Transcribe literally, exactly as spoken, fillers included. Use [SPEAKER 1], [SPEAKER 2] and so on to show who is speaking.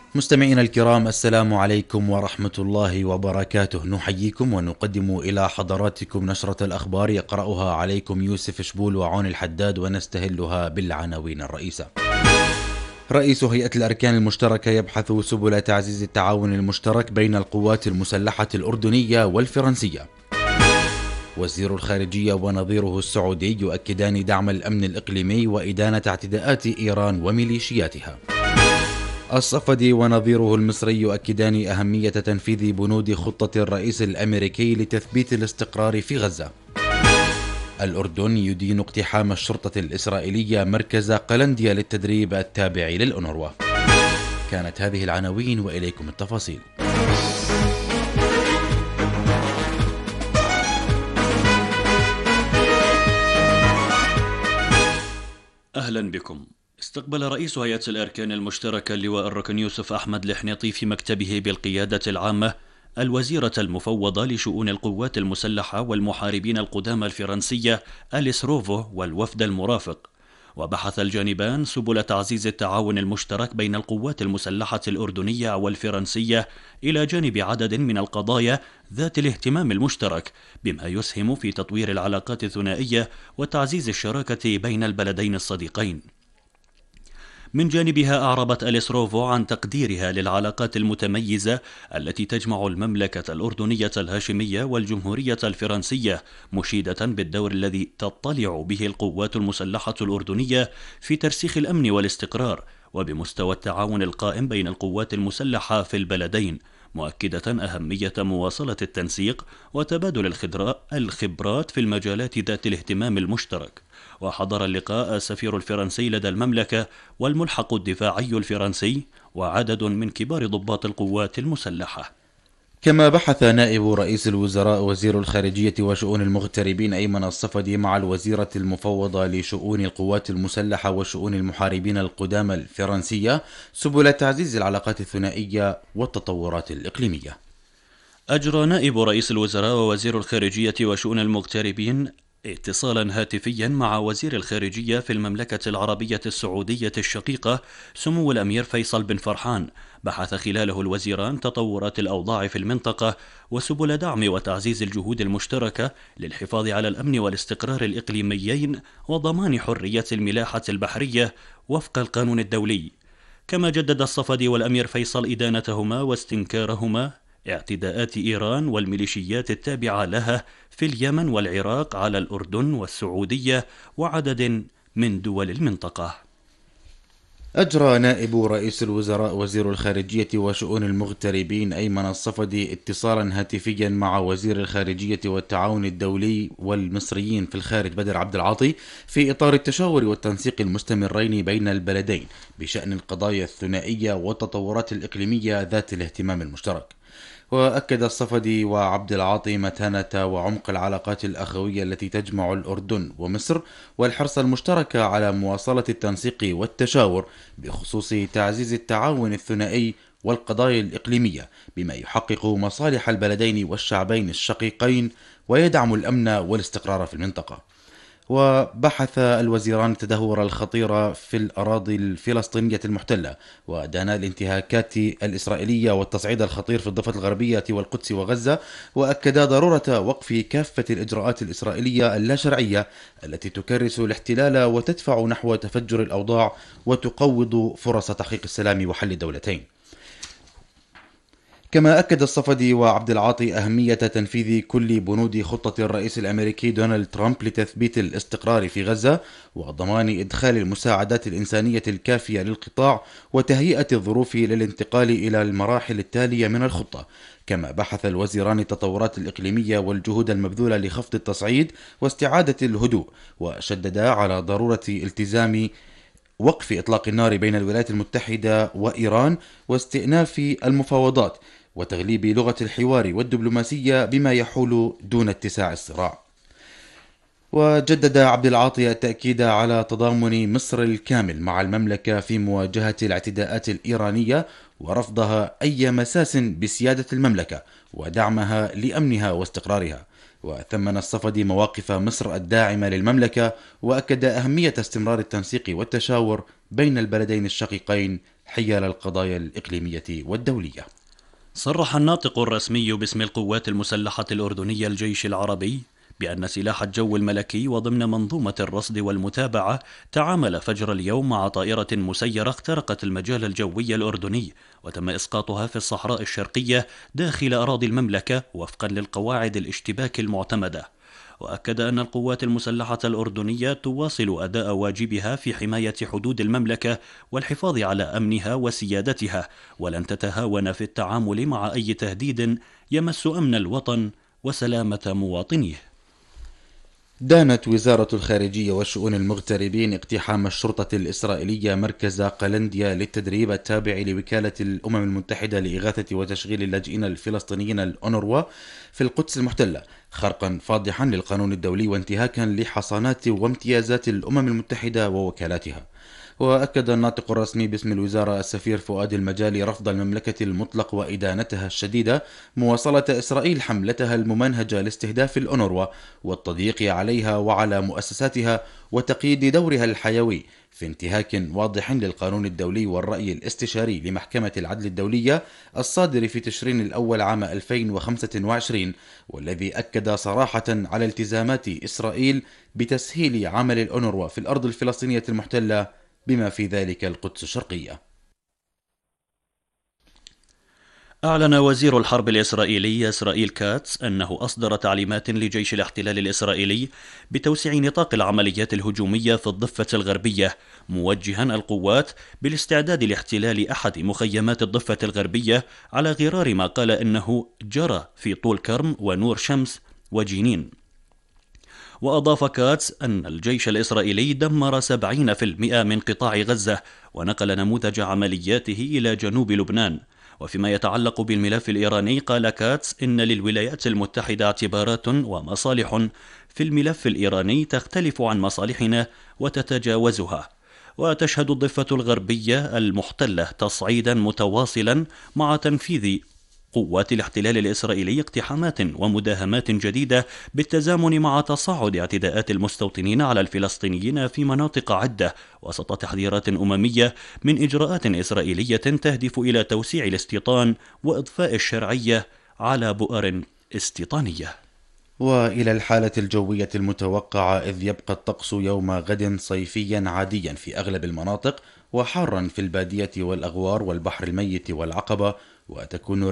[SPEAKER 1] مستمعينا الكرام، السلام عليكم ورحمة الله وبركاته. نحييكم ونقدم إلى حضراتكم نشرة الأخبار يقرأها عليكم يوسف شبول وعون الحداد، ونستهلها بالعناوين الرئيسة. رئيس هيئة الأركان المشتركة يبحث سبل تعزيز التعاون المشترك بين القوات المسلحة الأردنية والفرنسية. وزير الخارجية ونظيره السعودي يؤكدان دعم الأمن الإقليمي وإدانة اعتداءات إيران وميليشياتها. الصفدي ونظيره المصري يؤكدان أهمية تنفيذ بنود خطة الرئيس الأمريكي لتثبيت الاستقرار في غزة. الأردن يدين اقتحام الشرطة الإسرائيلية مركز قلنديا للتدريب التابع للأونروا. كانت هذه العناوين وإليكم التفاصيل.
[SPEAKER 2] أهلا بكم. استقبل رئيس هيئة الأركان المشتركة اللواء الركن يوسف أحمد الحنيطي في مكتبه بالقيادة العامة الوزيرة المفوضة لشؤون القوات المسلحة والمحاربين القدامى الفرنسية أليس روفو والوفد المرافق، وبحث الجانبان سبل تعزيز التعاون المشترك بين القوات المسلحة الأردنية والفرنسية إلى جانب عدد من القضايا ذات الاهتمام المشترك، بما يسهم في تطوير العلاقات الثنائية وتعزيز الشراكة بين البلدين الصديقين. من جانبها أعربت أليس روفو عن تقديرها للعلاقات المتميزة التي تجمع المملكة الأردنية الهاشمية والجمهورية الفرنسية، مشيدة بالدور الذي تطلع به القوات المسلحة الأردنية في ترسيخ الأمن والاستقرار، وبمستوى التعاون القائم بين القوات المسلحة في البلدين، مؤكدة أهمية مواصلة التنسيق وتبادل الخبرات في المجالات ذات الاهتمام المشترك. وحضر اللقاء السفير الفرنسي لدى المملكة والملحق الدفاعي الفرنسي وعدد من كبار ضباط القوات المسلحة.
[SPEAKER 1] كما بحث نائب رئيس الوزراء وزير الخارجية وشؤون المغتربين أيمن الصفدي مع الوزيرة المفوضة لشؤون القوات المسلحة وشؤون المحاربين القدامى الفرنسية سبل تعزيز العلاقات الثنائية والتطورات الإقليمية.
[SPEAKER 2] أجرى نائب رئيس الوزراء ووزير الخارجية وشؤون المغتربين اتصالا هاتفيا مع وزير الخارجية في المملكة العربية السعودية الشقيقة سمو الأمير فيصل بن فرحان، بحث خلاله الوزيران تطورات الأوضاع في المنطقة وسبل دعم وتعزيز الجهود المشتركة للحفاظ على الأمن والاستقرار الإقليميين وضمان حرية الملاحة البحرية وفق القانون الدولي. كما جدد الصفدي والأمير فيصل إدانتهما واستنكارهما اعتداءات إيران والميليشيات التابعة لها في اليمن والعراق على الأردن والسعودية وعدد من دول المنطقة.
[SPEAKER 1] أجرى نائب رئيس الوزراء وزير الخارجية وشؤون المغتربين أيمن الصفدي اتصالا هاتفيا مع وزير الخارجية والتعاون الدولي والمصريين في الخارج بدر عبد العاطي في إطار التشاور والتنسيق المستمرين بين البلدين بشأن القضايا الثنائية والتطورات الإقليمية ذات الاهتمام المشترك. وأكد الصفدي وعبد العاطي متانة وعمق العلاقات الأخوية التي تجمع الأردن ومصر والحرص المشترك على مواصلة التنسيق والتشاور بخصوص تعزيز التعاون الثنائي والقضايا الإقليمية بما يحقق مصالح البلدين والشعبين الشقيقين ويدعم الأمن والاستقرار في المنطقة. وبحث الوزيران التدهور الخطير في الأراضي الفلسطينية المحتلة ودانا الانتهاكات الإسرائيلية والتصعيد الخطير في الضفة الغربية والقدس وغزة، وأكدا ضرورة وقف كافة الإجراءات الإسرائيلية اللا شرعية التي تكرس الاحتلال وتدفع نحو تفجر الأوضاع وتقوض فرص تحقيق السلام وحل الدولتين. كما أكد الصفدي وعبد العاطي أهمية تنفيذ كل بنود خطة الرئيس الأمريكي دونالد ترامب لتثبيت الاستقرار في غزة وضمان إدخال المساعدات الإنسانية الكافية للقطاع وتهيئة الظروف للانتقال إلى المراحل التالية من الخطة. كما بحث الوزيران التطورات الإقليمية والجهود المبذولة لخفض التصعيد واستعادة الهدوء، وشددا على ضرورة التزام وقف إطلاق النار بين الولايات المتحدة وإيران واستئناف المفاوضات وتغليب لغة الحوار والدبلوماسية بما يحول دون اتساع الصراع. وجدد عبد العاطي التأكيد على تضامن مصر الكامل مع المملكة في مواجهة الاعتداءات الإيرانية ورفضها أي مساس بسيادة المملكة ودعمها لأمنها واستقرارها. وثمن الصفدي مواقف مصر الداعمة للمملكة، وأكد أهمية استمرار التنسيق والتشاور بين البلدين الشقيقين حيال القضايا الإقليمية والدولية.
[SPEAKER 2] صرح الناطق الرسمي باسم القوات المسلحة الأردنية الجيش العربي بأن سلاح الجو الملكي وضمن منظومة الرصد والمتابعة تعامل فجر اليوم مع طائرة مسيرة اخترقت المجال الجوي الأردني، وتم إسقاطها في الصحراء الشرقية داخل أراضي المملكة وفقا للقواعد الاشتباك المعتمدة. وأكد أن القوات المسلحة الأردنية تواصل أداء واجبها في حماية حدود المملكة والحفاظ على أمنها وسيادتها، ولن تتهاون في التعامل مع أي تهديد يمس أمن الوطن وسلامة مواطنيه.
[SPEAKER 1] دانت وزارة الخارجية وشؤون المغتربين اقتحام الشرطة الإسرائيلية مركز قلنديا للتدريب التابع لوكالة الأمم المتحدة لإغاثة وتشغيل اللاجئين الفلسطينيين الأونروا في القدس المحتلة، خرقا فاضحا للقانون الدولي وانتهاكا لحصانات وامتيازات الأمم المتحدة ووكالاتها. وأكد الناطق الرسمي باسم الوزارة السفير فؤاد المجالي رفض المملكة المطلق وإدانتها الشديدة مواصلة إسرائيل حملتها الممنهجة لاستهداف الأونروا والتضييق عليها وعلى مؤسساتها وتقييد دورها الحيوي في انتهاك واضح للقانون الدولي والرأي الاستشاري لمحكمة العدل الدولية الصادر في تشرين الأول عام ألفين وخمسة وعشرين، والذي أكد صراحة على التزامات إسرائيل بتسهيل عمل الأونروا في الأرض الفلسطينية المحتلة بما في ذلك القدس الشرقية.
[SPEAKER 2] أعلن وزير الحرب الإسرائيلي إسرائيل كاتس أنه أصدر تعليمات لجيش الاحتلال الإسرائيلي بتوسيع نطاق العمليات الهجومية في الضفة الغربية، موجها القوات بالاستعداد لاحتلال أحد مخيمات الضفة الغربية على غرار ما قال إنه جرى في طول كرم ونور شمس وجنين. وأضاف كاتس أن الجيش الإسرائيلي دمر سبعين بالمئة من قطاع غزة ونقل نموذج عملياته إلى جنوب لبنان. وفيما يتعلق بالملف الإيراني قال كاتس إن للولايات المتحدة اعتبارات ومصالح في الملف الإيراني تختلف عن مصالحنا وتتجاوزها، وتشهد الضفة الغربية المحتلة تصعيدا متواصلا مع تنفيذ قوات الاحتلال الإسرائيلي اقتحامات ومداهمات جديدة بالتزامن مع تصاعد اعتداءات المستوطنين على الفلسطينيين في مناطق عدة وسط تحذيرات أممية من إجراءات إسرائيلية تهدف إلى توسيع الاستيطان وإضفاء الشرعية على بؤر استيطانية.
[SPEAKER 1] وإلى الحالة الجوية المتوقعة، إذ يبقى الطقس يوم غد صيفيا عاديا في أغلب المناطق وحارا في البادية والأغوار والبحر الميت والعقبة، وتكون